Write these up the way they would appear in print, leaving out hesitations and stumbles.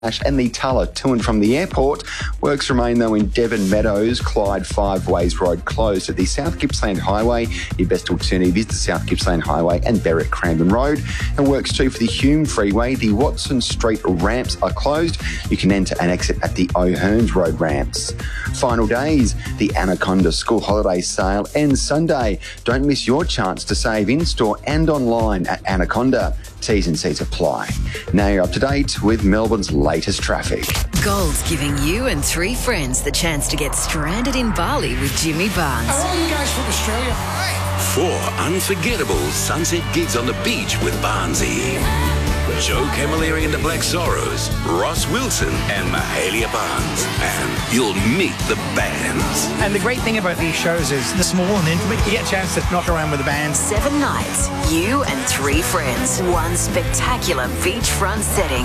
and the Tulla to and from the airport. Works remain, though, in Devon Meadows, Clyde 5 Ways Road closed at the South Gippsland Highway. Your best alternative is the South Gippsland Highway and Berwick Cranbourne Road. And works too for the Hume Freeway. The Watson Street ramps are closed. You can enter and exit at the O'Hearns Road ramps. Final days, the Anaconda School Holiday Sale ends Sunday. Don't miss your chance to save in-store and online at Anaconda. T's and C's apply. Now you're up to date with Melbourne's latest traffic. Gold's giving you and 3 friends the chance to get stranded in Bali with Jimmy Barnes. Are all you guys from Australia? 4 unforgettable sunset gigs on the beach with Barnesy. Joe Camilleri and the Black Zorros, Ross Wilson and Mahalia Barnes. And you'll meet the bands. And the great thing about these shows is they're small and intimate. You get a chance to knock around with the band. 7 nights, you and 3 friends. One spectacular beachfront setting.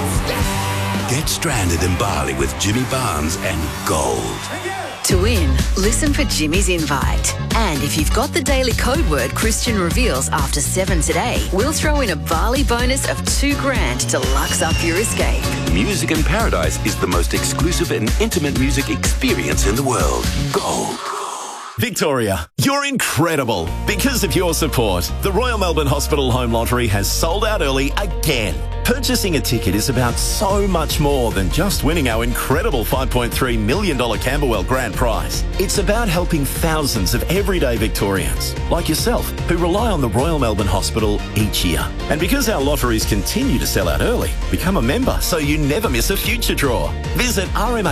Get stranded in Bali with Jimmy Barnes and Gold. To win, listen for Jimmy's invite. And if you've got the daily code word Christian reveals after 7 today, we'll throw in a Bali bonus of $2,000 to lux up your escape. Music in Paradise is the most exclusive and intimate music experience in the world. Gold. Victoria, you're incredible. Because of your support, the Royal Melbourne Hospital Home Lottery has sold out early again. Purchasing a ticket is about so much more than just winning our incredible $5.3 million Camberwell grand prize. It's about helping thousands of everyday Victorians, like yourself, who rely on the Royal Melbourne Hospital each year. And because our lotteries continue to sell out early, become a member so you never miss a future draw. Visit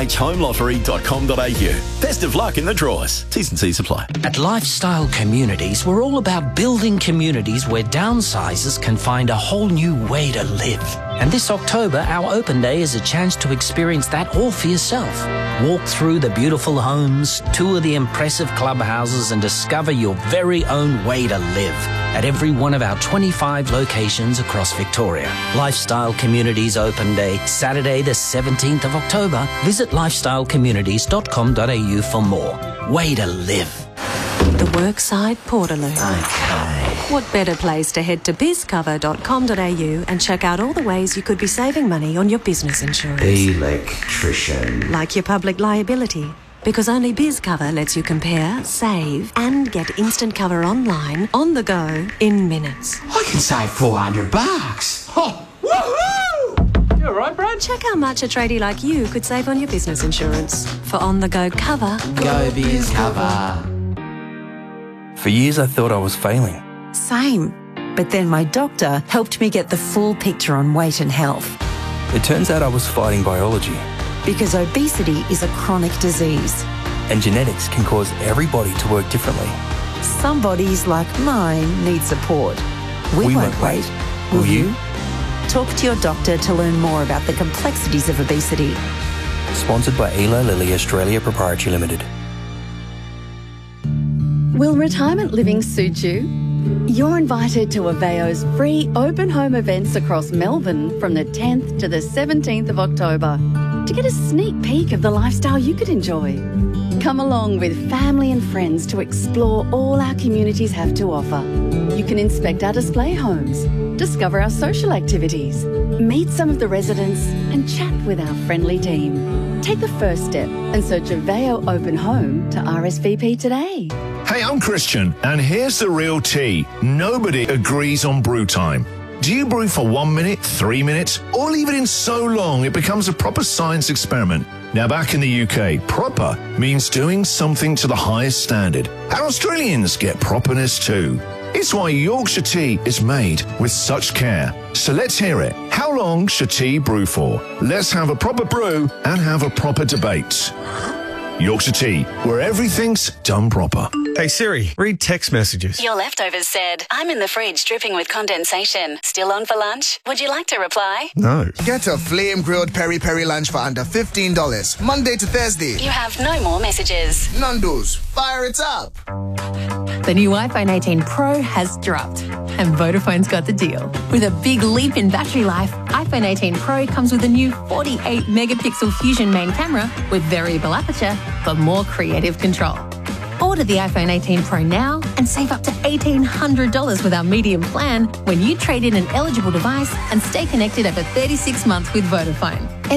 rmhhomelottery.com.au. Best of luck in the draws. T's and C's apply. At Lifestyle Communities, we're all about building communities where downsizers can find a whole new way to live. And this October, our open day is a chance to experience that all for yourself. Walk through the beautiful homes, tour the impressive clubhouses, and discover your very own way to live at every one of our 25 locations across Victoria. Lifestyle Communities Open Day, Saturday the 17th of October. Visit lifestylecommunities.com.au for more. Way to live. The Workside Portaloo. Okay. What better place to head to bizcover.com.au and check out all the ways you could be saving money on your business insurance. Electrician. Like your public liability. Because only BizCover lets you compare, save, and get instant cover online, on the go, in minutes. I can save $400. Oh, woohoo! You all right, Brad? Check how much a tradie like you could save on your business insurance. For on-the-go cover, Go BizCover. For years I thought I was failing. Same. But then my doctor helped me get the full picture on weight and health. It turns out I was fighting biology. Because obesity is a chronic disease. And genetics can cause everybody to work differently. Some bodies, like mine, need support. We won't wait. Will you? Talk to your doctor to learn more about the complexities of obesity. Sponsored by Eli Lilly Australia Proprietary Limited. Will retirement living suit you? You're invited to Aveo's free open home events across Melbourne from the 10th to the 17th of October to get a sneak peek of the lifestyle you could enjoy. Come along with family and friends to explore all our communities have to offer. You can inspect our display homes, discover our social activities, meet some of the residents and chat with our friendly team. Take the first step and search Aveo Open Home to RSVP today. Hey, I'm Christian, and here's the real tea. Nobody agrees on brew time. Do you brew for 1 minute, 3 minutes, or leave it in so long it becomes a proper science experiment? Now, back in the UK, proper means doing something to the highest standard. And Australians get properness too. It's why Yorkshire tea is made with such care. So let's hear it. How long should tea brew for? Let's have a proper brew and have a proper debate. Yorkshire tea, where everything's done proper. Hey Siri, read text messages. Your leftovers said, I'm in the fridge dripping with condensation. Still on for lunch? Would you like to reply? No. Get a flame grilled peri-peri lunch for under $15. Monday to Thursday. You have no more messages. Nando's, fire it up. The new iPhone 18 Pro has dropped, and Vodafone's got the deal. With a big leap in battery life, iPhone 18 Pro comes with a new 48-megapixel Fusion main camera with variable aperture for more creative control. Order Order the iPhone 18 Pro now and save up to $1,800 with our medium plan when you trade in an eligible device and stay connected over 36 months with Vodafone.